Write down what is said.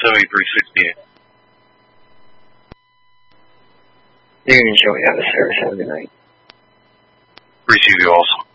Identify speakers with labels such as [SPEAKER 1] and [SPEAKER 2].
[SPEAKER 1] 7368.
[SPEAKER 2] Union showing out of service. Have a good night.
[SPEAKER 1] Receive you also.